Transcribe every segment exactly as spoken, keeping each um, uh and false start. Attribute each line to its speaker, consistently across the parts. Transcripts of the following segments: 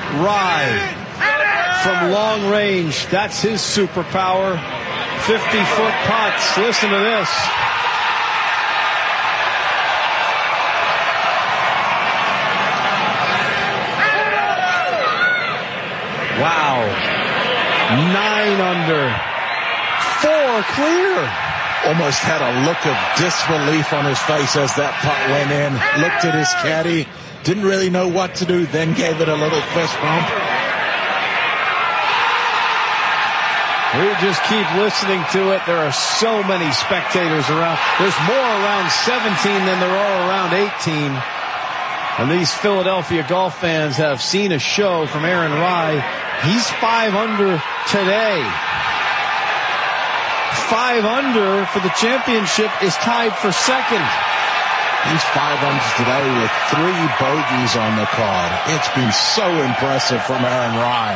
Speaker 1: Rye from long range. That's his superpower. fifty-foot putts. Listen to this. Wow. Nine under. Four clear.
Speaker 2: Almost had a look of disbelief on his face as that putt went in. Looked at his caddy. Didn't really know what to do. Then gave it a little fist bump.
Speaker 1: We just keep listening to it. There are so many spectators around. There's more around seventeen than there are around eighteen. And these Philadelphia golf fans have seen a show from Aaron Rai. He's five under today. Five under for the championship is tied for second.
Speaker 2: He's five under today with three bogeys on the card. It's been so impressive from Aaron Rai.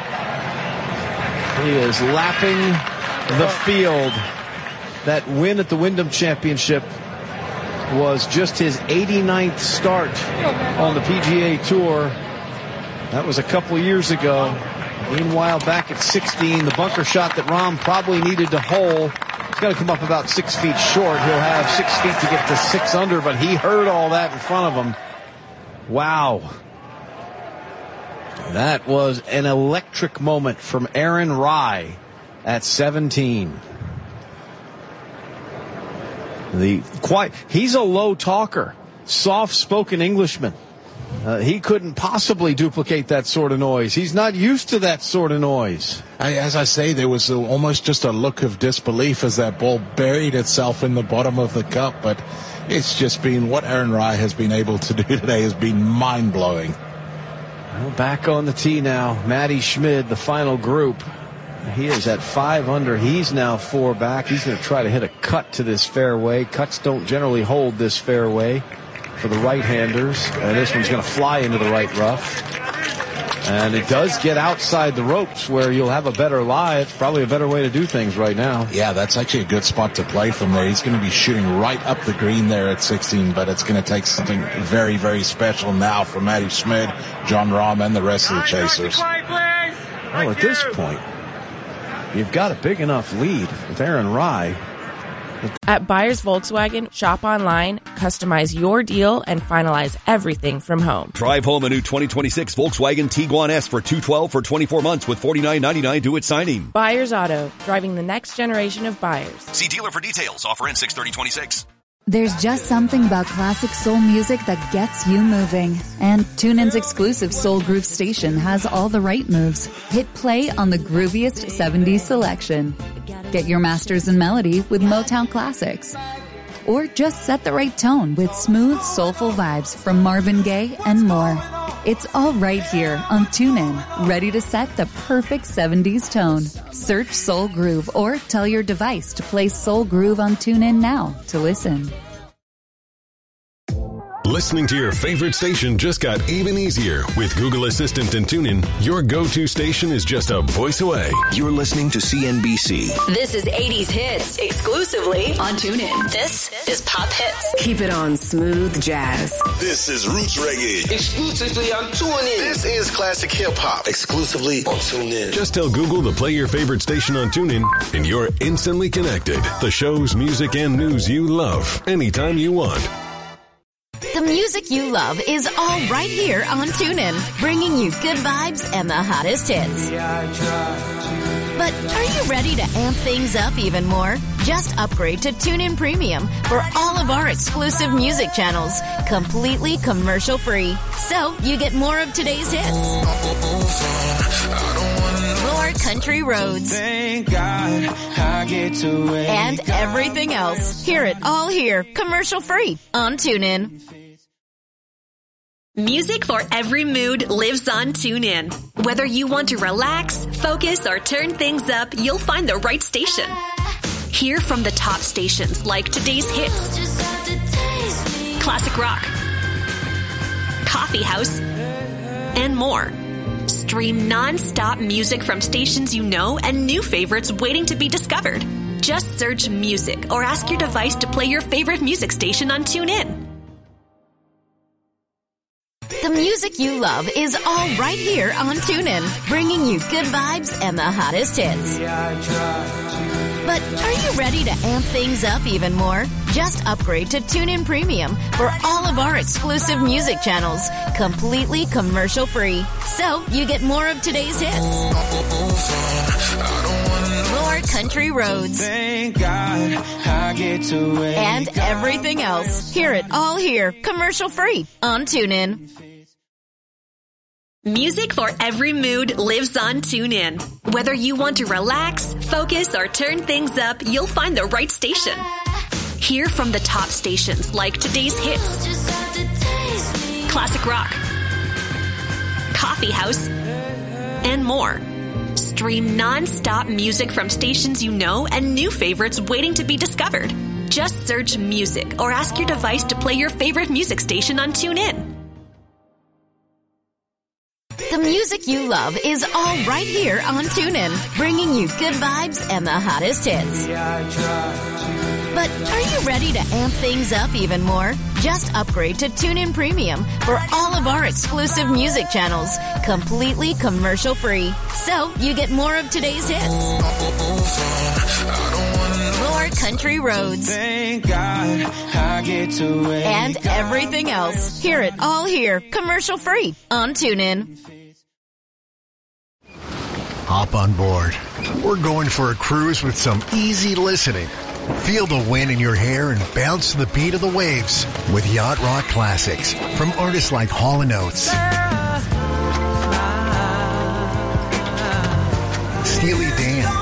Speaker 1: He is lapping the field. That win at the Wyndham Championship was just his eighty-ninth start on the P G A Tour. That was a couple years ago. Meanwhile, back at sixteen, the bunker shot that Rahm probably needed to hole, it's going to come up about six feet short. He'll have six feet to get to six under, but he heard all that in front of him. Wow. That was an electric moment from Aaron Rai at seventeen. The quiet, he's a low talker, soft-spoken Englishman. Uh, he couldn't possibly duplicate that sort of noise. He's not used to that sort of noise.
Speaker 2: I, as I say, there was a, almost just a look of disbelief as that ball buried itself in the bottom of the cup. But it's just been what Aaron Rai has been able to do today has been mind-blowing.
Speaker 1: Well, back on the tee now, Matty Schmid, the final group. He is at five under. He's now four back. He's going to try to hit a cut to this fairway. Cuts don't generally hold this fairway for the right-handers. And this one's going to fly into the right rough. And it does get outside the ropes where you'll have a better lie. It's probably a better way to do things right now.
Speaker 2: Yeah, that's actually a good spot to play from there. He's going to be shooting right up the green there at sixteen, but it's going to take something very, very special now for Matty Schmid, Jon Rahm, and the rest of the chasers.
Speaker 1: Well, at this point, you've got a big enough lead with Aaron Rai.
Speaker 3: At Buyers Volkswagen, shop online, customize your deal, and finalize everything from home.
Speaker 4: Drive home a new twenty twenty-six Volkswagen Tiguan S for two hundred twelve dollars for twenty-four months with forty-nine ninety-nine due at signing.
Speaker 3: Buyers Auto, driving the next generation of buyers.
Speaker 4: See dealer for details. Offer in six thirty twenty-six.
Speaker 5: There's just something about classic soul music that gets you moving. And TuneIn's exclusive Soul Groove station has all the right moves. Hit play on the grooviest seventies selection. Get your masters in melody with Motown classics. Or just set the right tone with smooth, soulful vibes from Marvin Gaye and more. It's all right here on TuneIn, ready to set the perfect seventies tone. Search Soul Groove or tell your device to play Soul Groove on TuneIn now to listen.
Speaker 6: Listening to your favorite station just got even easier. With Google Assistant and TuneIn, your go-to station is just a voice away.
Speaker 7: You're listening to C N B C.
Speaker 8: This is eighties hits exclusively on TuneIn. This is Pop Hits. Keep it on Smooth Jazz.
Speaker 9: This is Roots Reggae.
Speaker 10: Exclusively on TuneIn.
Speaker 9: This is Classic Hip Hop. Exclusively on TuneIn.
Speaker 6: Just tell Google to play your favorite station on TuneIn, and you're instantly connected. The shows, music, and news you love anytime you want.
Speaker 11: The music you love is all right here on TuneIn, bringing you good vibes and the hottest hits. But are you ready to amp things up even more? Just upgrade to TuneIn Premium for all of our exclusive music channels, completely commercial free. So you get more of today's hits, more country roads,
Speaker 10: Thank God I get to wake
Speaker 11: and everything else. Hear it all here, commercial free on TuneIn.
Speaker 12: Music for every mood lives on TuneIn. Whether you want to relax, focus, or turn things up, you'll find the right station. Hear from the top stations like today's hits, classic rock, coffee house, and more. Stream non-stop music from stations you know and new favorites waiting to be discovered. Just search music or ask your device to play your favorite music station on TuneIn.
Speaker 11: The music you love is all right here on TuneIn, bringing you good vibes and the hottest hits. But are you ready to amp things up even more? Just upgrade to TuneIn Premium for all of our exclusive music channels, completely commercial-free. So you get more of today's hits, more country roads,
Speaker 10: Thank God I get to wake
Speaker 11: and everything else. Hear it all here, commercial-free on TuneIn.
Speaker 12: Music for every mood lives on TuneIn. Whether you want to relax, focus, or turn things up, you'll find the right station. Hear from the top stations like today's hits, classic rock, coffee house, and more. Stream non-stop music from stations you know and new favorites waiting to be discovered. Just search music or ask your device to play your favorite music station on TuneIn.
Speaker 11: The music you love is all right here on TuneIn, bringing you good vibes and the hottest hits. But are you ready to amp things up even more? Just upgrade to TuneIn Premium for all of our exclusive music channels, completely commercial-free. So you get more of today's hits, more country roads,
Speaker 10: Thank God I get to wake
Speaker 11: and everything else. Hear it all here, commercial-free on TuneIn.
Speaker 13: Hop on board. We're going for a cruise with some easy listening. Feel the wind in your hair and bounce to the beat of the waves with Yacht Rock Classics from artists like Hall and Oates, Steely Dan,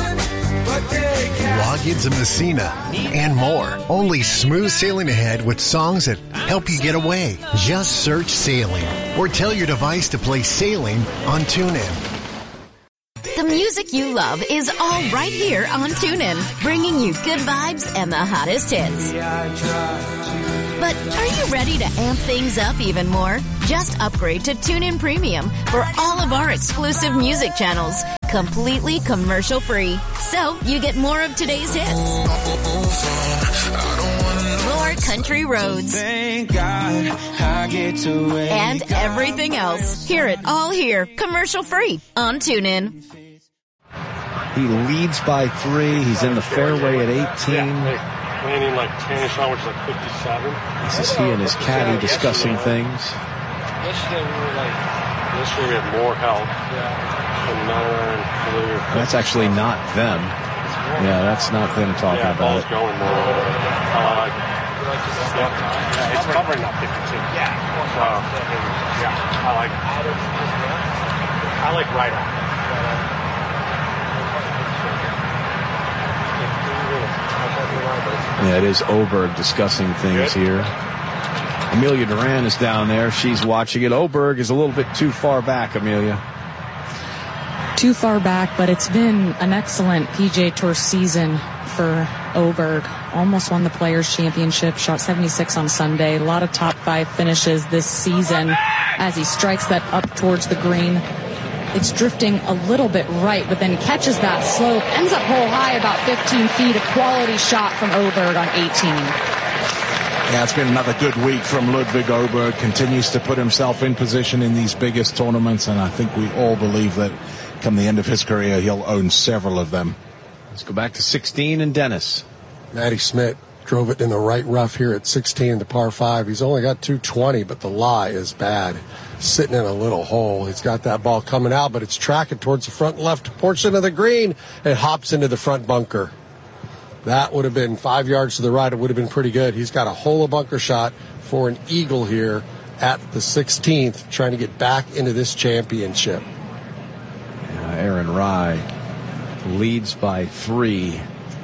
Speaker 13: Loggins and Messina, and more. Only smooth sailing ahead with songs that help you get away. Just search Sailing or tell your device to play Sailing on TuneIn.
Speaker 11: The music you love is all right here on TuneIn, bringing you good vibes and the hottest hits. But are you ready to amp things up even more? Just upgrade to TuneIn Premium for all of our exclusive music channels, completely commercial-free. So you get more of today's hits, more country roads,
Speaker 10: Thank God I get to wake
Speaker 11: and everything else. Hear it all here, commercial-free on TuneIn.
Speaker 1: He leads by three. He's in the fairway at eighteen.
Speaker 14: Landing like ten-ish on, which is like fifty-seven.
Speaker 1: This is he and his caddy discussing things.
Speaker 14: Yesterday we were like, yesterday we had more help. Yeah. Nine, clear.
Speaker 1: That's actually not them. Yeah, that's not them talking
Speaker 14: yeah,
Speaker 1: about
Speaker 14: ball's
Speaker 1: it.
Speaker 14: going more. I like it. Yeah, it's covering that fifty-two. Yeah. So, yeah, I like it. I like right on.
Speaker 1: Yeah, it is Oberg discussing things here. Amelia Duran is down there. She's watching it. Oberg is a little bit too far back, Amelia.
Speaker 15: Too far back, but it's been an excellent P G A Tour season for Oberg. Almost won the Players' Championship, shot seventy-six on Sunday. A lot of top five finishes this season as he strikes that up towards the green. It's drifting a little bit right, but then catches that slope, ends up hole high about fifteen feet. A quality shot from Oberg on eighteen.
Speaker 2: Yeah, it's been another good week from Ludwig Oberg. Continues to put himself in position in these biggest tournaments, and I think we all believe that come the end of his career, he'll own several of them.
Speaker 1: Let's go back to sixteen and Dennis.
Speaker 16: Matty Schmidt drove it in the right rough here at sixteen to par five. He's only got two twenty, but the lie is bad. Sitting in a little hole. He's got that ball coming out, but it's tracking towards the front left portion of the green and hops into the front bunker. That would have been five yards to the right. It would have been pretty good. He's got a hole of bunker shot for an eagle here at the sixteenth, trying to get back into this championship.
Speaker 1: Uh, Aaron Rai leads by three.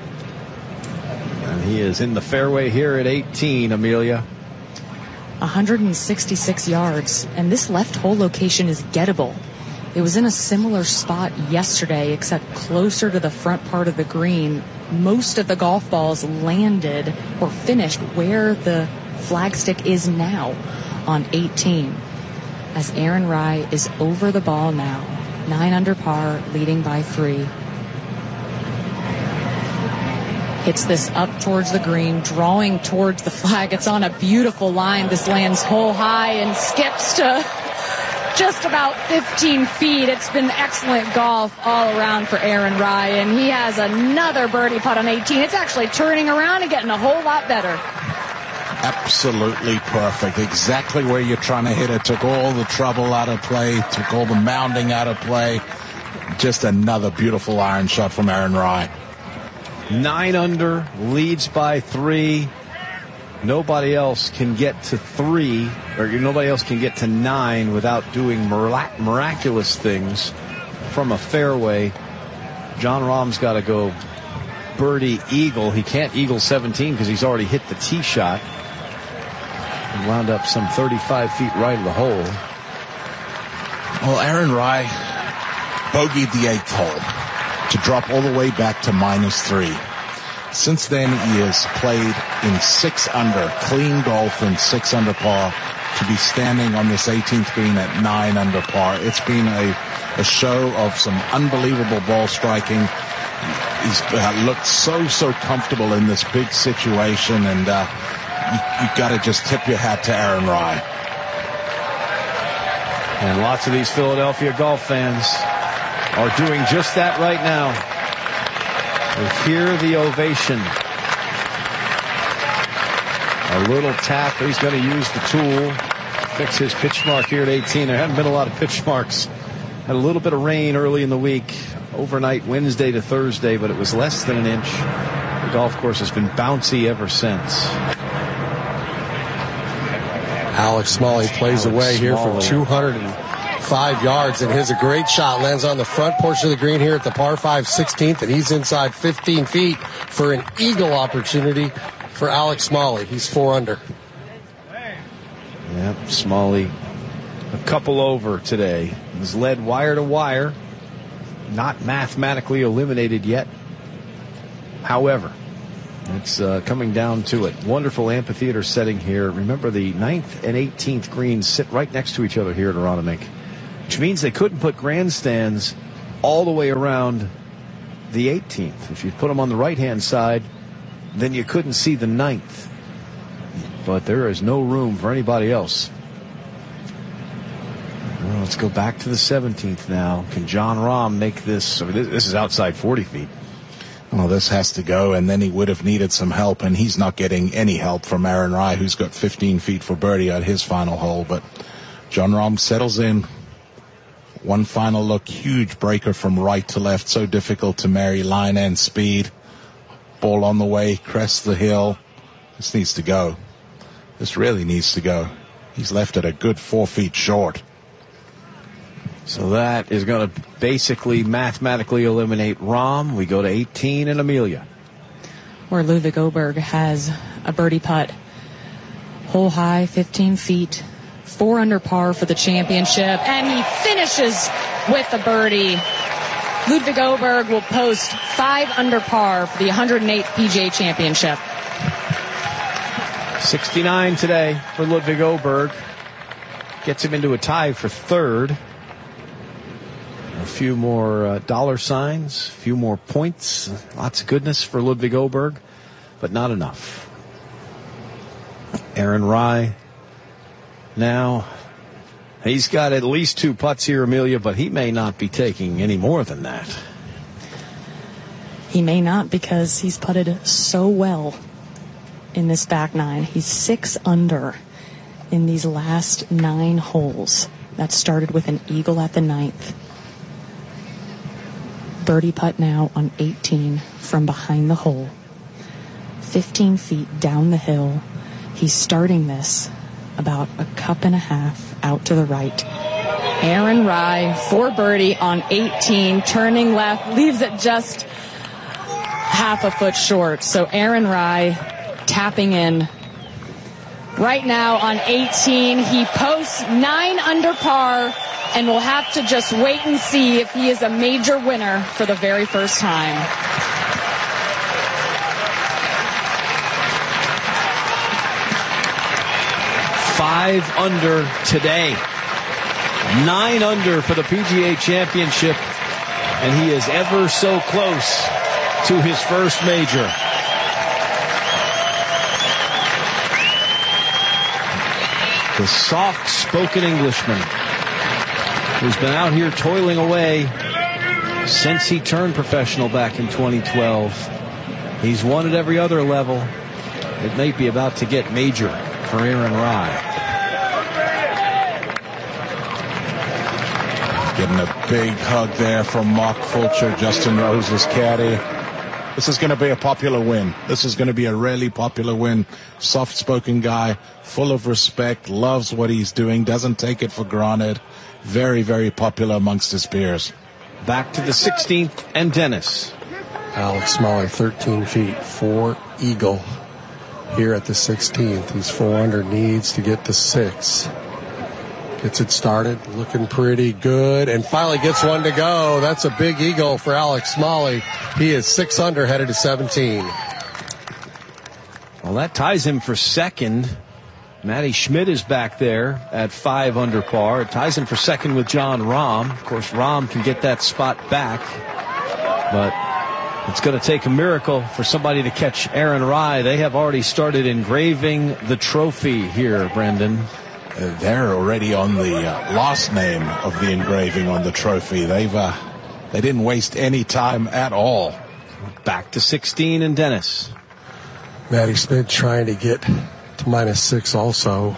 Speaker 1: And he is in the fairway here at eighteen, Amelia.
Speaker 15: one hundred sixty-six yards, and this left hole location is gettable. It was in a similar spot yesterday, except closer to the front part of the green. Most of the golf balls landed or finished where the flagstick is now on eighteen. As Aaron Rai is over the ball now, nine under par, leading by three. Hits this up towards the green, drawing towards the flag. It's on a beautiful line. This lands hole high and skips to just about fifteen feet. It's been excellent golf all around for Aaron Rai, and he has another birdie putt on eighteen. It's actually turning around and getting a whole lot better.
Speaker 2: Absolutely perfect. Exactly where you're trying to hit it. Took all the trouble out of play. Took all the mounding out of play. Just another beautiful iron shot from Aaron Rai.
Speaker 1: Nine under, leads by three. Nobody else can get to three, or nobody else can get to nine without doing mirac- miraculous things from a fairway. Jon Rahm's got to go birdie eagle. He can't eagle seventeen because he's already hit the tee shot. He wound up some thirty-five feet right of the hole.
Speaker 2: Well, Aaron Rai bogeyed the eighth hole to drop all the way back to minus three. Since then, he has played in six under, clean golf in six under par, to be standing on this eighteenth green at nine under par. It's been a, a show of some unbelievable ball striking. He's uh, looked so, so comfortable in this big situation, and uh, you, you've got to just tip your hat to Aaron Rai.
Speaker 1: And lots of these Philadelphia golf fans are doing just that right now. We hear the ovation. A little tap. He's going to use the tool. Fix his pitch mark here at eighteen. There haven't been a lot of pitch marks. Had a little bit of rain early in the week. Overnight Wednesday to Thursday, but it was less than an inch. The golf course has been bouncy ever since.
Speaker 16: Alex Smalley plays
Speaker 1: Alex
Speaker 16: away here
Speaker 1: Smalley.
Speaker 16: from two hundred five yards, and here's a great shot. Lands on the front portion of the green here at the par five sixteenth, and he's inside fifteen feet for an eagle opportunity for Alex Smalley. He's four under.
Speaker 1: Yep, Smalley a couple over today. He's led wire to wire. Not mathematically eliminated yet. However, it's uh, coming down to it. Wonderful amphitheater setting here. Remember, the ninth and eighteenth greens sit right next to each other here at Aronimink, which means they couldn't put grandstands all the way around the eighteenth. If you put them on the right-hand side, then you couldn't see the ninth. But there is no room for anybody else. Well, let's go back to the seventeenth now. Can Jon Rahm make this? I mean, this, this is outside forty feet.
Speaker 2: Well, this has to go, and then he would have needed some help, and he's not getting any help from Aaron Rai, who's got fifteen feet for birdie at his final hole. But Jon Rahm settles in. One final look, huge breaker from right to left, so difficult to marry line and speed. Ball on the way, crests the hill. This needs to go. This really needs to go. He's left it a good four feet short.
Speaker 1: So that is going to basically mathematically eliminate Rahm. We go to eighteen and Amelia,
Speaker 15: where Ludwig Oberg has a birdie putt. Hole high, fifteen feet, four under par for the championship, and he finishes with a birdie. Ludwig Oberg will post five under par for the one hundred eighth P G A Championship.
Speaker 1: sixty-nine today for Ludwig Oberg. Gets him into a tie for third. A few more uh, dollar signs, a few more points, lots of goodness for Ludwig Oberg, but not enough. Aaron Rai now, he's got at least two putts here, Amelia, but he may not be taking any more than that.
Speaker 15: He may not, because he's putted so well in this back nine. He's six under in these last nine holes. That started with an eagle at the ninth. Birdie putt now on eighteen from behind the hole. fifteen feet down the hill. He's starting this about a cup and a half out to the right. Aaron Rai for birdie on eighteen, turning left, leaves it just half a foot short. So Aaron Rai tapping in right now on eighteen. He posts nine under par, and we'll have to just wait and see if he is a major winner for the very first time.
Speaker 1: Five under today. Nine under for the P G A Championship. And he is ever so close to his first major. The soft-spoken Englishman who's been out here toiling away since he turned professional back in twenty twelve. He's won at every other level. It may be about to get major for Aaron Rai.
Speaker 2: Getting a big hug there from Mark Fulcher, Justin Rose's caddy. This is going to be a popular win. This is going to be a really popular win. Soft-spoken guy, full of respect, loves what he's doing, doesn't take it for granted. Very, very popular amongst his peers.
Speaker 1: Back to the sixteenth and Dennis.
Speaker 16: Alex Smalley, thirteen feet, four eagle here at the sixteenth. He's four under, needs to get to six. Gets it started, looking pretty good, and finally gets one to go. That's a big eagle for Alex Smalley. He is six under, headed to seventeen.
Speaker 1: Well, that ties him for second. Matty Schmidt is back there at five under par. It ties him for second with John Rahm. Of course, Rahm can get that spot back, but it's going to take a miracle for somebody to catch Aaron Rai. They have already started engraving the trophy here, Brendan.
Speaker 2: Uh, they're already on the uh, last name of the engraving on the trophy. They've uh, they didn't waste any time at all.
Speaker 1: Back to sixteen and Dennis.
Speaker 16: Matty Schmidt trying to get to minus six also.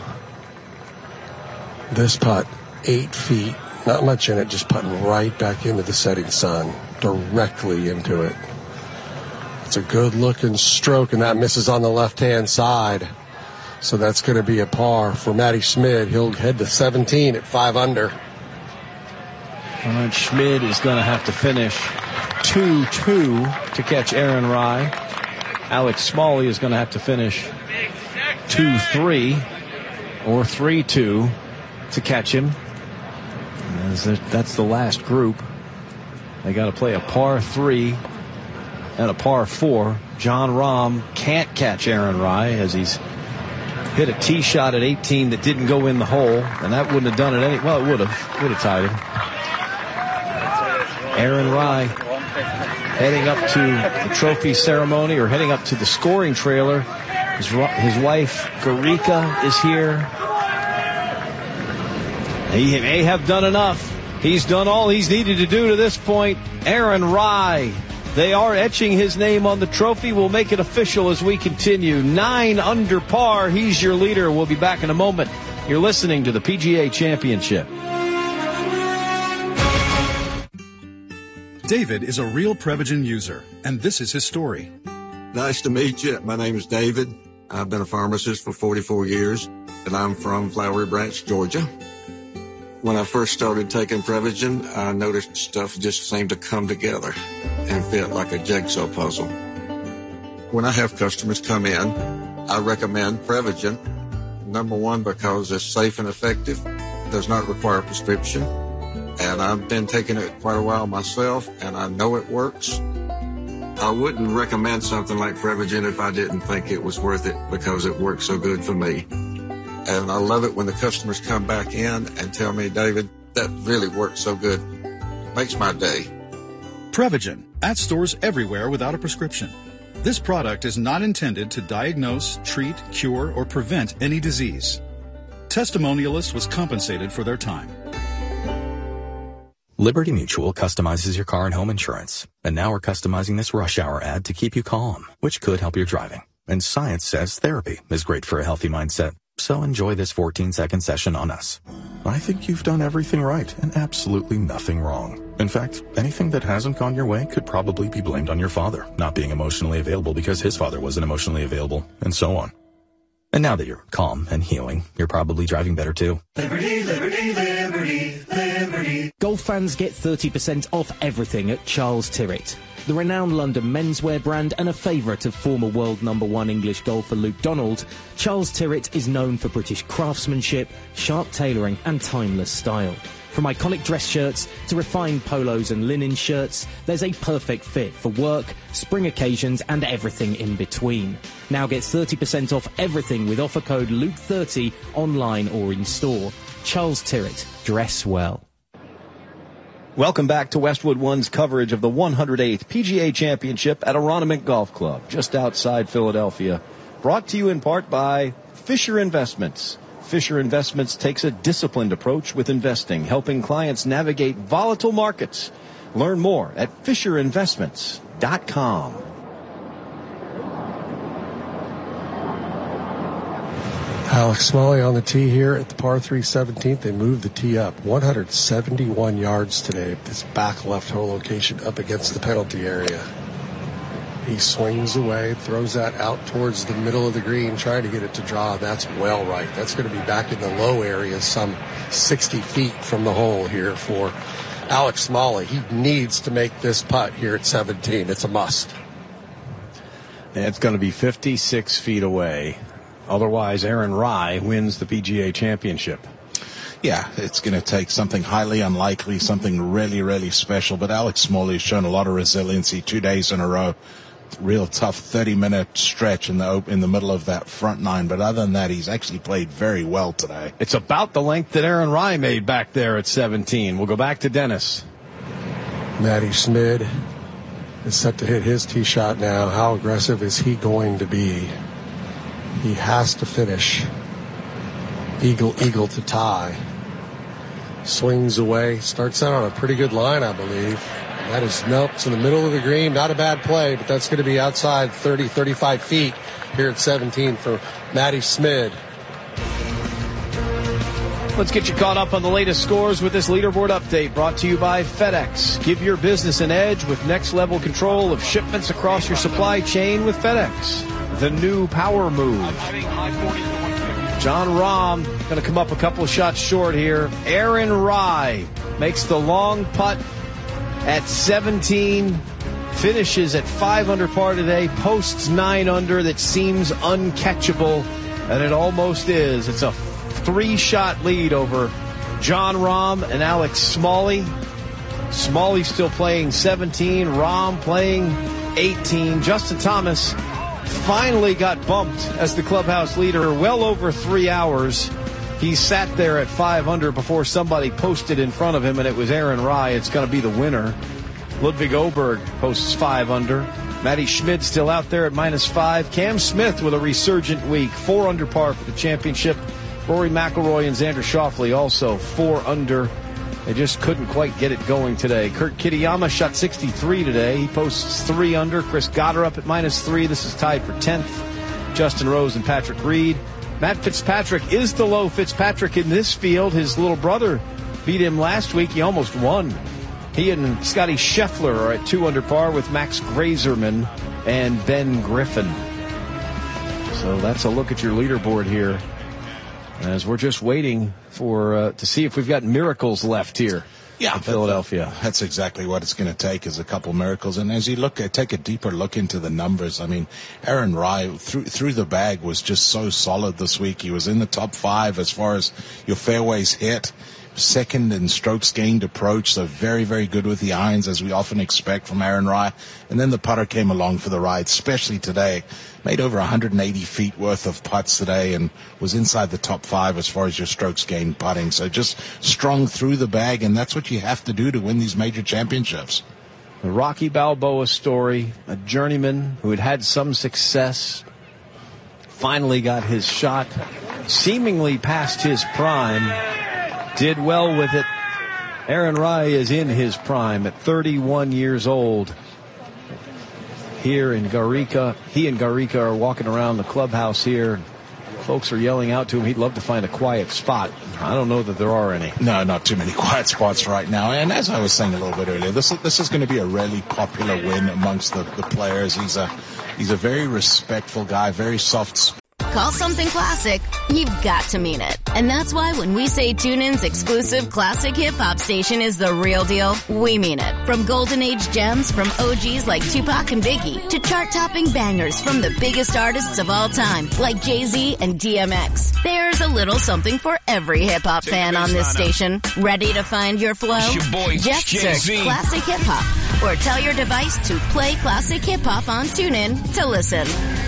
Speaker 16: This putt, eight feet, not much in it, just putting right back into the setting sun, directly into it. It's a good looking stroke, and that misses on the left-hand side. So that's going to be a par for Matty Schmidt. He'll head to seventeen at five under.
Speaker 1: All right, Schmidt is going to have to finish two two to catch Aaron Rai. Alex Smalley is going to have to finish two three or three two to catch him. That's the last group. They got to play a par three and a par four. John Rahm can't catch Aaron Rai as he's hit a tee shot at eighteen that didn't go in the hole, and that wouldn't have done it any. Well, it would have. Would have tied him. Aaron Rai heading up to the trophy ceremony, or heading up to the scoring trailer. His, his wife, Garika, is here. He may have done enough. He's done all he's needed to do to this point. Aaron Rai. They are etching his name on the trophy. We'll make it official as we continue. Nine under par. He's your leader. We'll be back in a moment. You're listening to the P G A Championship.
Speaker 17: David is a real Prevagen user, and this is his story.
Speaker 18: Nice to meet you. My name is David. I've been a pharmacist for forty-four years, and I'm from Flowery Branch, Georgia. When I first started taking Prevagen, I noticed stuff just seemed to come together and fit like a jigsaw puzzle. When I have customers come in, I recommend Prevagen. Number one, because it's safe and effective, does not require a prescription, and I've been taking it quite a while myself, and I know it works. I wouldn't recommend something like Prevagen if I didn't think it was worth it, because it works so good for me. And I love it when the customers come back in and tell me, David, that really works so good. Makes my day.
Speaker 17: Prevagen, at stores everywhere without a prescription. This product is not intended to diagnose, treat, cure, or prevent any disease. Testimonialist was compensated for their time.
Speaker 19: Liberty Mutual customizes your car and home insurance. And now we're customizing this rush hour ad to keep you calm, which could help your driving. And science says therapy is great for a healthy mindset. So enjoy this fourteen second session on us. I think you've done everything right and absolutely nothing wrong. In fact, anything that hasn't gone your way could probably be blamed on your father not being emotionally available because his father wasn't emotionally available, and so on. And now that you're calm and healing, you're probably driving better too.
Speaker 20: Liberty, liberty, liberty, liberty. Golf fans get thirty percent off everything at Charles Tyrrett. The renowned London menswear brand and a favourite of former world number one English golfer Luke Donald, Charles Tyrrett is known for British craftsmanship, sharp tailoring and timeless style. From iconic dress shirts to refined polos and linen shirts, there's a perfect fit for work, spring occasions and everything in between. Now get thirty percent off everything with offer code Luke thirty online or in store. Charles Tyrrett, dress well.
Speaker 1: Welcome back to Westwood One's coverage of the one hundred eighth P G A Championship at Aronimink Golf Club, just outside Philadelphia. Brought to you in part by Fisher Investments. Fisher Investments takes a disciplined approach with investing, helping clients navigate volatile markets. Learn more at fisher investments dot com.
Speaker 16: Alex Smalley on the tee here at the par three seventeenth. They moved the tee up one hundred seventy-one yards today. This back left hole location up against the penalty area. He swings away, throws that out towards the middle of the green, trying to get it to draw. That's well right. That's going to be back in the low area, some sixty feet from the hole here for Alex Smalley. He needs to make this putt here at seventeen. It's a must.
Speaker 1: And it's going to be fifty-six feet away. Otherwise, Aaron Rai wins the P G A Championship.
Speaker 2: Yeah, it's going to take something highly unlikely, something really, really special. But Alex Smalley has shown a lot of resiliency two days in a row. Real tough thirty-minute stretch in the in the middle of that front nine. But other than that, he's actually played very well today.
Speaker 1: It's about the length that Aaron Rai made back there at seventeen. We'll go back to Dennis.
Speaker 16: Matty Schmid is set to hit his tee shot now. How aggressive is he going to be? He has to finish. Eagle, eagle to tie. Swings away. Starts out on a pretty good line, I believe. That is, nope, it's in the middle of the green. Not a bad play, but that's going to be outside thirty, thirty-five feet here at seventeen for Matty Schmid.
Speaker 1: Let's get you caught up on the latest scores with this leaderboard update brought to you by FedEx. Give your business an edge with next level control of shipments across your supply chain with FedEx. The new power move. John Rahm going to come up a couple of shots short here. Aaron Rai makes the long putt at seventeen, finishes at five under par today, posts nine under. That seems uncatchable, and it almost is. It's a three-shot lead over John Rahm and Alex Smalley. Smalley still playing seventeen, Rahm playing eighteen. Justin Thomas finally got bumped as the clubhouse leader well over three hours. He sat there at five under before somebody posted in front of him, and it was Aaron Rai. It's going to be the winner. Ludwig Oberg posts five under. Matty Schmid still out there at minus five. Cam Smith with a resurgent week, four under par for the championship. Rory McIlroy and Xander Schauffele also four under. They just couldn't quite get it going today. Kurt Kitayama shot sixty-three today. He posts three under. Chris Goddard up at minus three. This is tied for tenth. Justin Rose and Patrick Reed. Matt Fitzpatrick is the low Fitzpatrick in this field. His little brother beat him last week. He almost won. He and Scotty Scheffler are at two under par with Max Grazerman and Ben Griffin. So that's a look at your leaderboard here, as we're just waiting for uh, to see if we've got miracles left here.
Speaker 2: Yeah,
Speaker 1: in Philadelphia.
Speaker 2: That's exactly what it's going to take, is a couple miracles. And as you look at, take a deeper look into the numbers, I mean, Aaron Rai through through the bag was just so solid this week. He was in the top five as far as your fairways hit. Second in strokes gained approach, so very, very good with the irons, as we often expect from Aaron Rai. And then the putter came along for the ride, especially today. Made over one hundred eighty feet worth of putts today and was inside the top five as far as your strokes gained putting. So just strong through the bag, and that's what you have to do to win these major championships.
Speaker 1: The Rocky Balboa story, a journeyman who had had some success, finally got his shot, seemingly past his prime, did well with it. Aaron Rai is in his prime at thirty-one years old. Here in Garika, he and Garika are walking around the clubhouse here. Folks are yelling out to him. He'd love to find a quiet spot. I don't know that there are any.
Speaker 2: No, not too many quiet spots right now. And as I was saying a little bit earlier, this this is going to be a really popular win amongst the, the players. He's a he's a very respectful guy, very soft.
Speaker 11: Call something classic, you've got to mean it. And that's why when we say TuneIn's exclusive classic hip-hop station is the real deal, we mean it. From golden age gems from O Gs like Tupac and Biggie to chart-topping bangers from the biggest artists of all time like Jay-Z and D M X. There's a little something for every hip-hop fan on this station. Ready to find your flow?
Speaker 21: Your boy,
Speaker 11: Just
Speaker 21: Jay-Z.
Speaker 11: search Classic Hip-Hop or tell your device to play Classic Hip-Hop on TuneIn to listen.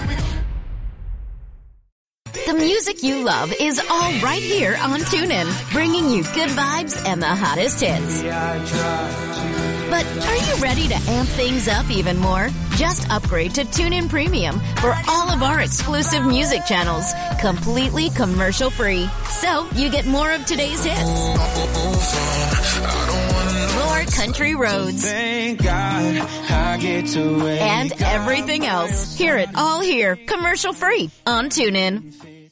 Speaker 11: The music you love is all right here on TuneIn, bringing you good vibes and the hottest hits. But are you ready to amp things up even more? Just upgrade to TuneIn Premium for all of our exclusive music channels, completely commercial-free. So you get more of today's hits, more country roads,
Speaker 10: Thank God I get to wake
Speaker 11: and everything else. Hear it all here, commercial-free on TuneIn.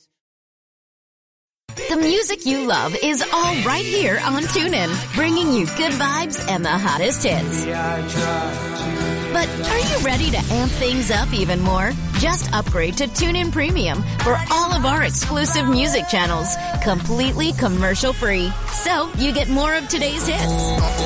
Speaker 11: The music you love is all right here on TuneIn, bringing you good vibes and the hottest hits. But are you ready to amp things up even more? Just upgrade to TuneIn Premium for all of our exclusive music channels, completely commercial-free. So you get more of today's hits,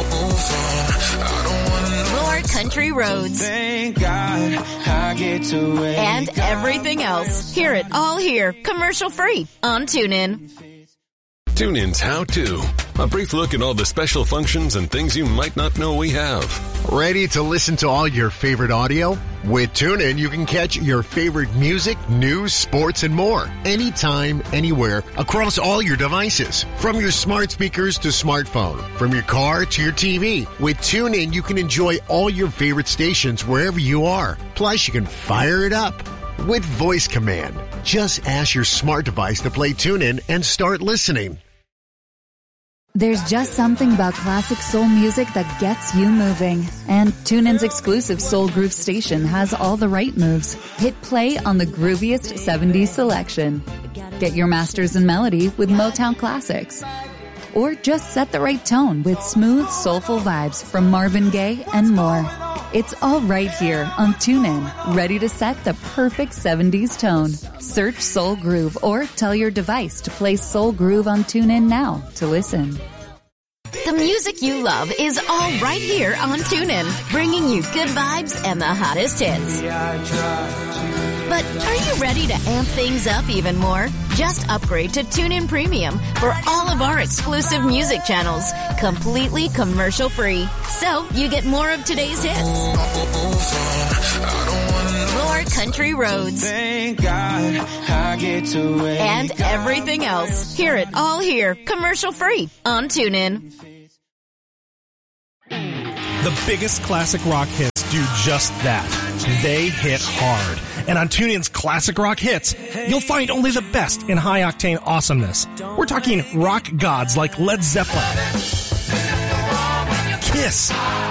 Speaker 11: more country roads,
Speaker 10: Thank God I get to wake
Speaker 11: and everything else. Hear it all here, commercial-free on TuneIn.
Speaker 6: TuneIn's How To. A brief look at all the special functions and things you might not know we have.
Speaker 13: Ready to listen to all your favorite audio? With TuneIn, you can catch your favorite music, news, sports, and more. Anytime, anywhere, across all your devices. From your smart speakers to smartphone. From your car to your T V. With TuneIn, you can enjoy all your favorite stations wherever you are. Plus, you can fire it up with voice command. Just ask your smart device to play TuneIn and start listening.
Speaker 5: There's just something about classic soul music that gets you moving. And TuneIn's exclusive Soul Groove station has all the right moves. Hit play on the grooviest seventies selection. Get your masters in melody with Motown classics. Or just set the right tone with smooth, soulful vibes from Marvin Gaye and more. It's all right here on TuneIn, ready to set the perfect seventies tone. Search Soul Groove or tell your device to play Soul Groove on TuneIn now to listen.
Speaker 11: The music you love is all right here on TuneIn, bringing you good vibes and the hottest hits. But are you ready to amp things up even more? Just upgrade to TuneIn Premium for all of our exclusive music channels, completely commercial-free. So you get more of today's hits, more country roads,
Speaker 10: Thank God I get to wake
Speaker 11: and everything else. Hear it all here, commercial-free on TuneIn.
Speaker 21: The biggest classic rock hits do just that. They hit hard. And on TuneIn's Classic Rock Hits, you'll find only the best in high-octane awesomeness. We're talking rock gods like Led Zeppelin, Kiss,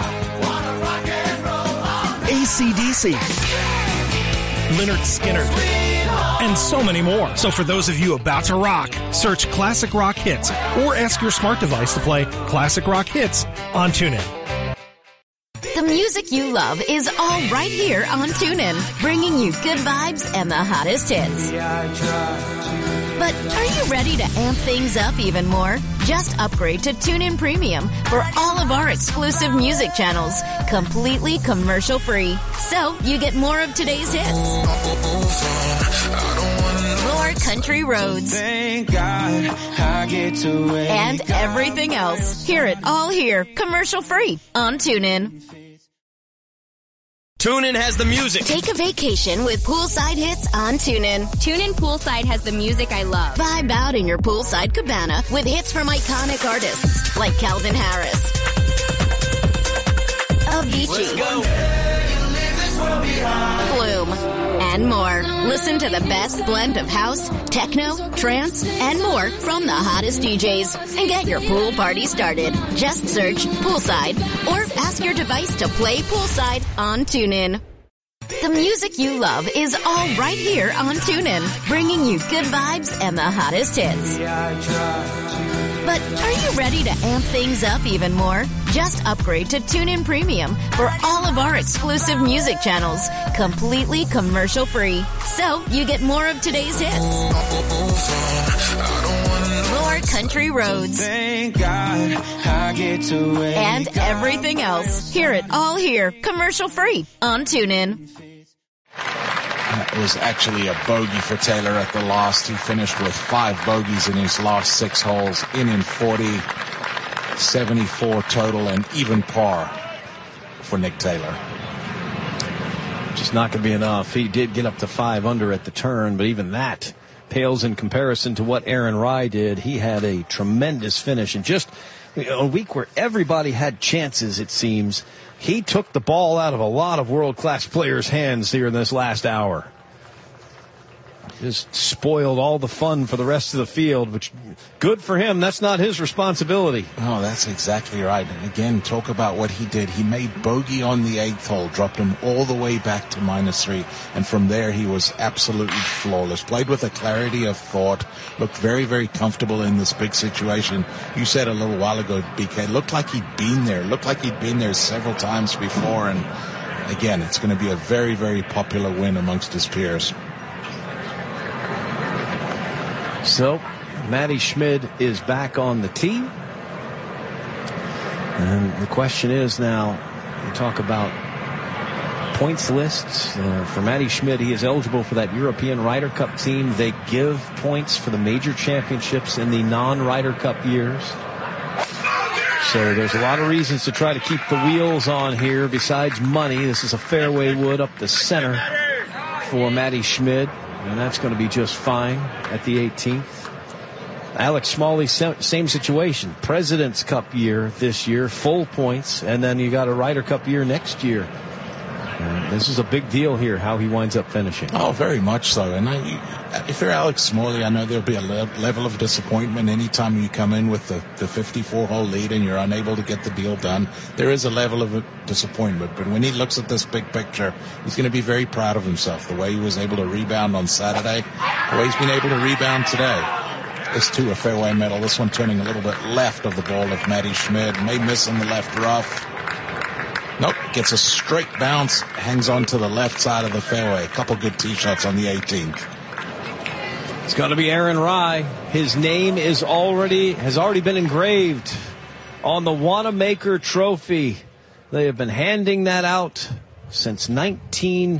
Speaker 21: A C D C, Lynyrd Skynyrd, and so many more. So for those of you about to rock, search Classic Rock Hits or ask your smart device to play Classic Rock Hits on TuneIn.
Speaker 11: The music you love is all right here on TuneIn, bringing you good vibes and the hottest hits. But are you ready to amp things up even more? Just upgrade to TuneIn Premium for all of our exclusive music channels, completely commercial-free. So you get more of today's hits, more country roads,
Speaker 10: Thank God I get to wake
Speaker 11: and everything else. Hear it all here, commercial-free on TuneIn.
Speaker 22: TuneIn has the music.
Speaker 11: Take a vacation with Poolside Hits on TuneIn.
Speaker 23: TuneIn Poolside has the music I love.
Speaker 11: Vibe out in your poolside cabana with hits from iconic artists like Calvin Harris, Avicii, Flume, and more. Listen to the best blend of house, techno, trance, and more from the hottest D Js and get your pool party started. Just search Poolside or ask your device to play Poolside on TuneIn. The music you love is all right here on TuneIn, bringing you good vibes and the hottest hits. But are you ready to amp things up even more? Just upgrade to TuneIn Premium for all of our exclusive music channels, completely commercial-free. So you get more of today's hits, more country roads,
Speaker 10: Thank God I get to wake
Speaker 11: and everything else. Hear it all here, commercial-free on TuneIn.
Speaker 2: That was actually a bogey for Taylor at the last. He finished with five bogeys in his last six holes, in in forty, seventy-four total, and even par for Nick Taylor.
Speaker 1: Just not going to be enough. He did get up to five under at the turn, but even that pales in comparison to what Aaron Rai did. He had a tremendous finish, and just You know, a week where everybody had chances, it seems. He took the ball out of a lot of world-class players' hands here in this last hour. Just spoiled all the fun for the rest of the field, which good for him. That's not his responsibility.
Speaker 2: Oh, that's exactly right. And again, talk about what he did. He made bogey on the eighth hole, dropped him all the way back to minus three. And from there, he was absolutely flawless. Played with a clarity of thought. Looked very, very comfortable in this big situation. You said a little while ago, B K, looked like he'd been there. Looked like he'd been there several times before. And again, it's going to be a very, very popular win amongst his peers.
Speaker 1: So, Matty Schmid is back on the tee. And the question is now, we talk about points lists. Uh, for Matty Schmid, he is eligible for that European Ryder Cup team. They give points for the major championships in the non-Ryder Cup years. So there's a lot of reasons to try to keep the wheels on here besides money. This is a fairway wood up the center for Matty Schmid. And that's going to be just fine at the eighteenth. Alex Smalley, same situation. President's Cup year this year, full points, and then you got a Ryder Cup year next year. And this is a big deal here, how he winds up finishing.
Speaker 2: Oh, very much so. And I, if you're Alex Smalley, I know there'll be a le- level of disappointment anytime you come in with the, the fifty-four hole lead and you're unable to get the deal done. There is a level of disappointment. But when he looks at this big picture, he's going to be very proud of himself. The way he was able to rebound on Saturday, the way he's been able to rebound today. This, too, a fairway medal. This one turning a little bit left of the ball of Matty Schmid. May miss in the left rough. Nope, gets a straight bounce, hangs on to the left side of the fairway. A couple good tee shots on the eighteenth.
Speaker 1: It's going to be Aaron Rai. His name is already has already been engraved on the Wanamaker Trophy. They have been handing that out since nineteen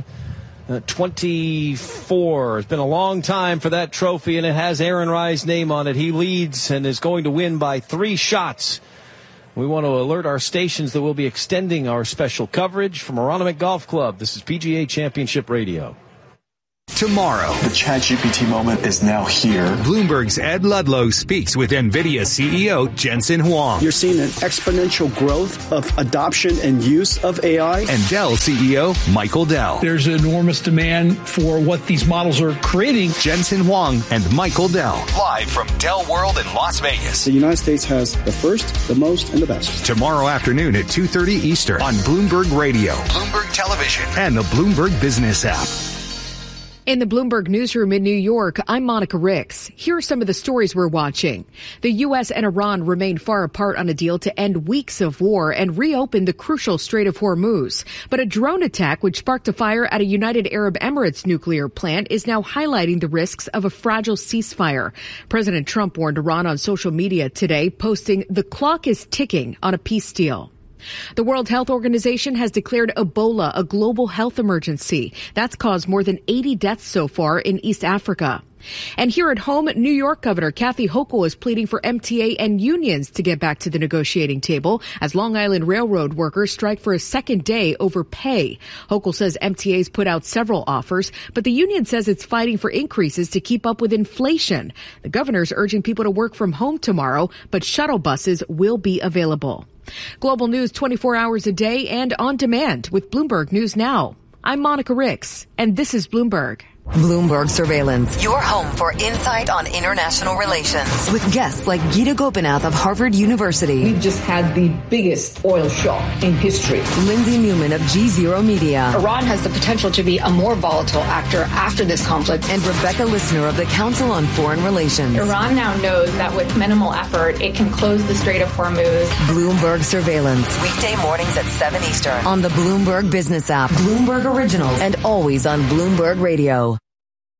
Speaker 1: twenty-four. It's been a long time for that trophy, and it has Aaron Rai's name on it. He leads and is going to win by three shots. We want to alert our stations that we'll be extending our special coverage from Aronimink Golf Club. This is P G A Championship Radio.
Speaker 3: Tomorrow, the ChatGPT moment is now here. Bloomberg's Ed Ludlow speaks with NVIDIA C E O Jensen Huang.
Speaker 4: You're seeing an exponential growth of adoption and use of A I.
Speaker 3: And Dell C E O Michael Dell.
Speaker 22: There's enormous demand for what these models are creating.
Speaker 3: Jensen Huang and Michael Dell. Live from Dell World in Las Vegas.
Speaker 4: The United States has the first, the most, and the best.
Speaker 3: Tomorrow afternoon at two thirty Eastern on Bloomberg Radio, Bloomberg Television, and the Bloomberg Business app.
Speaker 24: In the Bloomberg newsroom in New York, I'm Monica Ricks. Here are some of the stories we're watching. The U S and Iran remain far apart on a deal to end weeks of war and reopen the crucial Strait of Hormuz. But a drone attack which sparked a fire at a United Arab Emirates nuclear plant is now highlighting the risks of a fragile ceasefire. President Trump warned Iran on social media today, posting, "The clock is ticking on a peace deal." The World Health Organization has declared Ebola a global health emergency. That's caused more than eighty deaths so far in East Africa. And here at home, New York Governor Kathy Hochul is pleading for M T A and unions to get back to the negotiating table as Long Island Railroad workers strike for a second day over pay. Hochul says M T A's put out several offers, but the union says it's fighting for increases to keep up with inflation. The governor's urging people to work from home tomorrow, but shuttle buses will be available. Global news twenty-four hours a day and on demand with Bloomberg News Now. I'm Monica Ricks, and this is Bloomberg.
Speaker 8: Bloomberg Surveillance, your home for insight on international relations. With guests like Gita Gopinath of Harvard University.
Speaker 25: We've just had the biggest oil shock in history.
Speaker 8: Lindsay Newman of G Zero Media.
Speaker 25: Iran has the potential to be a more volatile actor after this conflict.
Speaker 8: And Rebecca Lissner of the Council on Foreign Relations.
Speaker 26: Iran now knows that with minimal effort, it can close the Strait of Hormuz.
Speaker 8: Bloomberg Surveillance, weekday mornings at seven Eastern on the Bloomberg Business app, Bloomberg Originals, and always on Bloomberg Radio.